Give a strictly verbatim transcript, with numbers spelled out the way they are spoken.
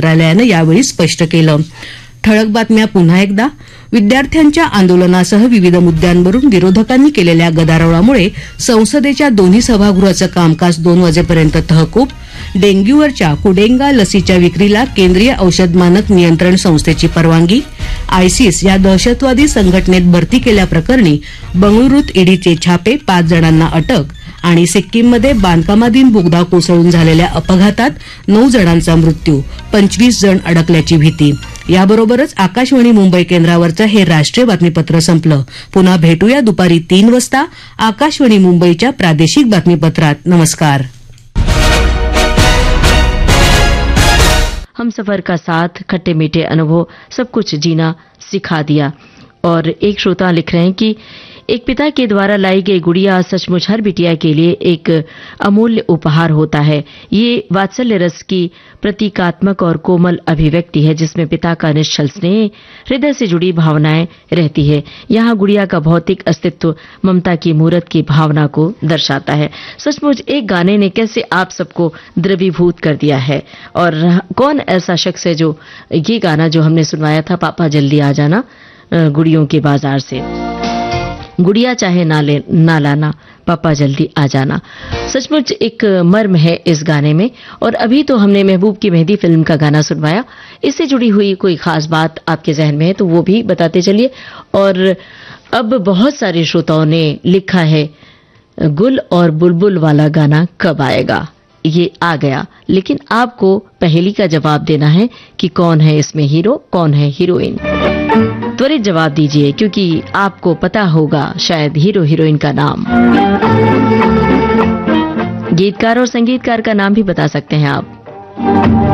मंत्रालयानं यावेळी स्पष्ट केलं. ठळक बातम्या पुन्हा एकदा. विद्यार्थ्यांच्या आंदोलनासह विविध मुद्द्यांवरून विरोधकांनी केलेल्या गदारोळामुळे संसदेच्या दोन्ही सभागृहाचं कामकाज दोन वाजेपर्यंत तहकूब. डेंग्यूवरच्या कुडेंगा लसीच्या विक्रीला केंद्रीय औषध मानक नियंत्रण संस्थेची परवानगी. आयसिस या दहशतवादी संघटनेत भरती केल्याप्रकरणी बंगळुरूत ईडीचे छापे, पाच जणांना अटक. आणि सिक्कीममध्ये बांधकामाधीन बोगदा कोसळून झालेल्या अपघातात नऊ जणांचा मृत्यू, पंचवीस जण अडकल्याची भीती. याबरोबरच आकाशवाणी मुंबई केंद्रावरचं हे राष्ट्रीय बातमीपत्र संपलं. पुन्हा भेटूया दुपारी तीन वाजता आकाशवाणी मुंबईच्या प्रादेशिक बातमीपत्रात. नमस्कार. हम सफर का साथ, खट्टे मीठे अनुभव, सब कुछ जीना सिखा दिया. और एक श्रोता लिख रहे हैं कि एक पिता के द्वारा लाई गई गुड़िया सचमुच हर बिटिया के लिए एक अमूल्य उपहार होता है. ये वात्सल्य रस की प्रतीकात्मक और कोमल अभिव्यक्ति है जिसमें पिता का निश्चल स्नेह, हृदय से जुड़ी भावनाएं रहती है. यहाँ गुड़िया का भौतिक अस्तित्व ममता की मूर्त की भावना को दर्शाता है. सचमुच एक गाने ने कैसे आप सबको द्रवीभूत कर दिया है. और कौन ऐसा शख्स है जो ये गाना जो हमने सुनवाया था, पापा जल्दी आ जाना, गुड़ियों के बाजार से, गुड़िया चाहे ना ले ना लाना, पापा जल्दी आ जाना. सचमुच एक मर्म है इस गाने में. और अभी तो हमने महबूब की मेहंदी फिल्म का गाना सुनवाया. इससे जुड़ी हुई कोई खास बात आपके जहन में है तो वो भी बताते चलिए. और अब बहुत सारे श्रोताओं ने लिखा है, गुल और बुलबुल वाला गाना कब आएगा. ये आ गया, लेकिन आपको पहेली का जवाब देना है कि कौन है इसमें हीरो, कौन है हीरोइन. त्वरित जवाब दीजिए क्योंकि आपको पता होगा शायद हीरो हीरोइन का नाम. गीतकार और संगीतकार का नाम भी बता सकते हैं आप.